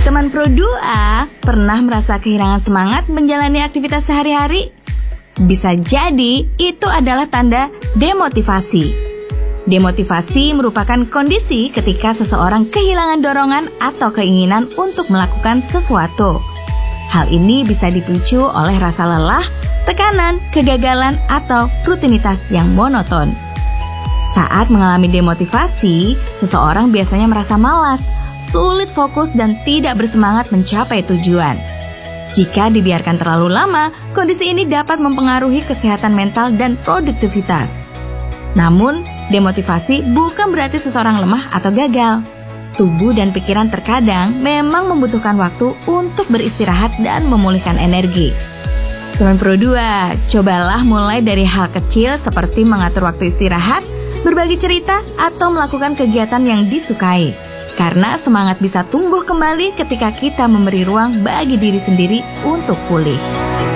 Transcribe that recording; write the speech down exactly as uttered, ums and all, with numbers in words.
Teman Pro dua, pernah merasa kehilangan semangat menjalani aktivitas sehari-hari? Bisa jadi itu adalah tanda demotivasi. Demotivasi merupakan kondisi ketika seseorang kehilangan dorongan atau keinginan untuk melakukan sesuatu. Hal ini bisa dipicu oleh rasa lelah, tekanan, kegagalan, atau rutinitas yang monoton. Saat mengalami demotivasi, seseorang biasanya merasa malas, sulit fokus, dan tidak bersemangat mencapai tujuan. Jika dibiarkan terlalu lama, kondisi ini dapat mempengaruhi kesehatan mental dan produktivitas. Namun, demotivasi bukan berarti seseorang lemah atau gagal. Tubuh dan pikiran terkadang memang membutuhkan waktu untuk beristirahat dan memulihkan energi. Teman Pro dua, cobalah mulai dari hal kecil seperti mengatur waktu istirahat, berbagi cerita, atau melakukan kegiatan yang disukai. Karena semangat bisa tumbuh kembali ketika kita memberi ruang bagi diri sendiri untuk pulih.